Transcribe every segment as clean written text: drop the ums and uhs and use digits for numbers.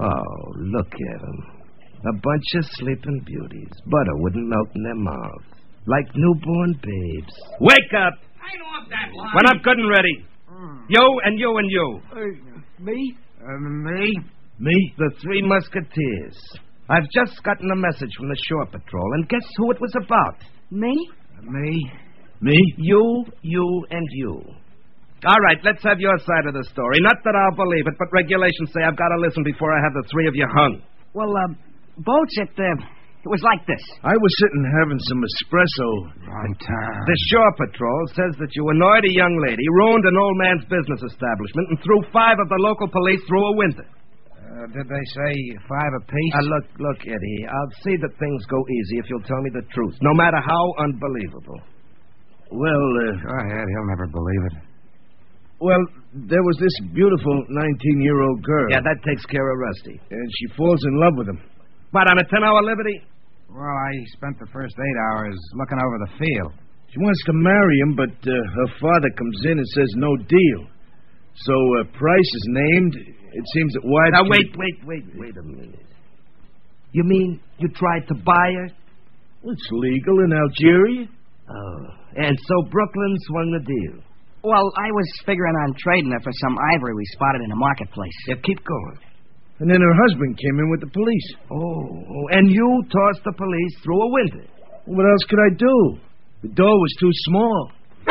Oh, look at them. A bunch of sleeping beauties. Butter wouldn't melt in their mouths. Like newborn babes. Wake up! I know of that line. When I'm good and ready. You and you and you. Me? Me? Me? The Three Musketeers. I've just gotten a message from the Shore Patrol, and guess who it was about? Me? Me? You, and you. All right, let's have your side of the story. Not that I'll believe it, but regulations say I've got to listen before I have the three of you hung. Well, Boats, it was like this. I was sitting having some espresso. Wrong time. The Shore Patrol says that you annoyed a young lady, ruined an old man's business establishment, and threw 5 of the local police through a window. Did they say 5 apiece? Look, Eddie, I'll see that things go easy if you'll tell me the truth, no matter how unbelievable. Well, Go ahead, he'll never believe it. Well, there was this beautiful 19-year-old girl. Yeah, that takes care of Rusty. And she falls in love with him. What, on a 10-hour liberty? Well, I spent the first 8 hours looking over the field. She wants to marry him, but her father comes in and says no deal. So price is named. It seems that wives... Now, wait a minute. You mean you tried to buy her? Well, it's legal in Algeria. Oh, and so Brooklyn swung the deal. Well, I was figuring on trading her for some ivory we spotted in the marketplace. Yeah, keep going. And then her husband came in with the police. Oh, and you tossed the police through a window. What else could I do? The door was too small.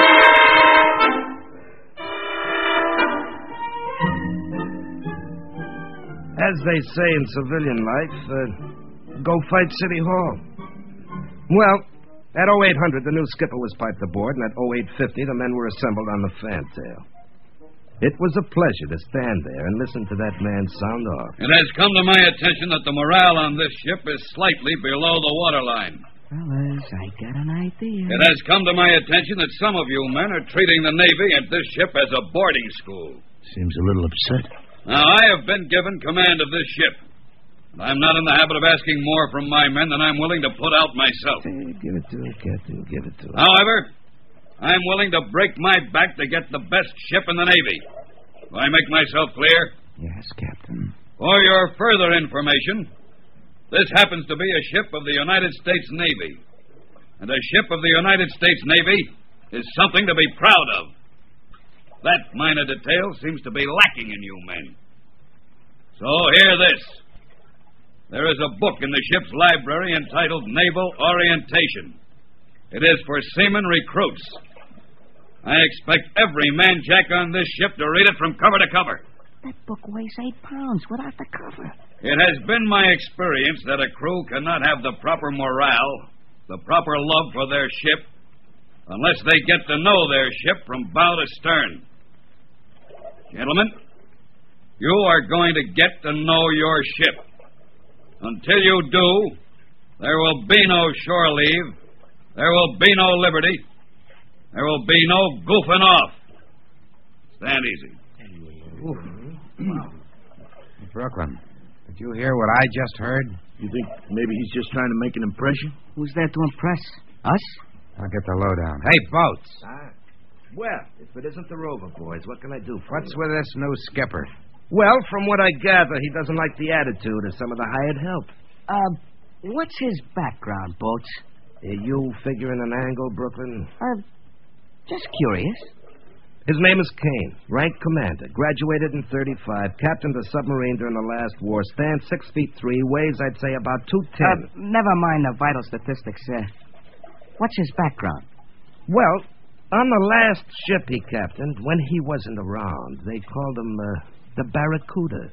As they say in civilian life, go fight City Hall. Well, at 0800, the new skipper was piped aboard, and at 0850, the men were assembled on the fantail. It was a pleasure to stand there and listen to that man sound off. It has come to my attention that the morale on this ship is slightly below the waterline. Fellas, I got an idea. It has come to my attention that some of you men are treating the Navy and this ship as a boarding school. Seems a little upset. Now, I have been given command of this ship. I'm not in the habit of asking more from my men than I'm willing to put out myself. Give it to him, Captain. Give it to him. However, I'm willing to break my back to get the best ship in the Navy. Do I make myself clear? Yes, Captain. For your further information, this happens to be a ship of the United States Navy. And a ship of the United States Navy is something to be proud of. That minor detail seems to be lacking in you men. So hear this. There is a book in the ship's library entitled Naval Orientation. It is for seaman recruits. I expect every man-jack on this ship to read it from cover to cover. That book weighs 8 pounds without the cover. It has been my experience that a crew cannot have the proper morale, the proper love for their ship, unless they get to know their ship from bow to stern. Gentlemen, you are going to get to know your ship. Until you do, there will be no shore leave, there will be no liberty, there will be no goofing off. Stand easy. Brooklyn, did you hear what I just heard? You think maybe he's just trying to make an impression? Who's there to impress? Us? I'll get the lowdown. Hey, Boats. Well, if it isn't the Rover Boys, what can I do for What's you? with this new skipper? Well, from what I gather, he doesn't like the attitude of some of the hired help. What's his background, Boats? Are you figuring an angle, Brooklyn? Just curious. His name is Kane, rank commander, graduated in 35, captained a submarine during the last war, stands 6'3", weighs, I'd say, about 210. Never mind the vital statistics. What's his background? Well, on the last ship he captained, when he wasn't around, they called him the Barracuda.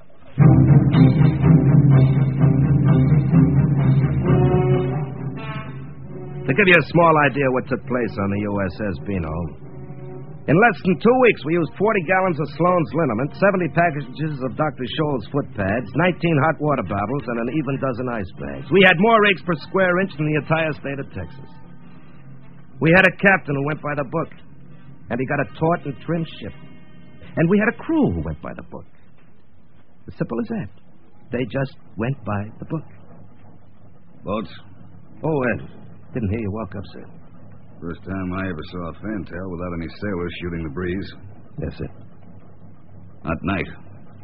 To give you a small idea what took place on the USS Beano, in less than 2 weeks, we used 40 gallons of Sloan's liniment, 70 packages of Dr. Scholl's foot pads, 19 hot water bottles, and an even dozen ice bags. We had more eggs per square inch than the entire state of Texas. We had a captain who went by the book, and he got a taut and trim ship. And we had a crew who went by the book. As simple as that. They just went by the book. Boats, Oh, Ed, didn't hear you walk up, sir. first time I ever saw a fantail without any sailors shooting the breeze. Yes, sir. At night.